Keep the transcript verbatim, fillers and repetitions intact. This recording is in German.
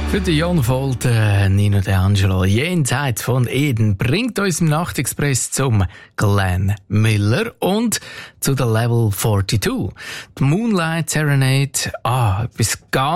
Für den Jon Volt, äh, Nino D'Angelo, jenseits von Eden, bringt uns im Nachtexpress zum Glenn Miller und zu der Level zweiundvierzig. Die Moonlight Serenade, ah, etwas ganz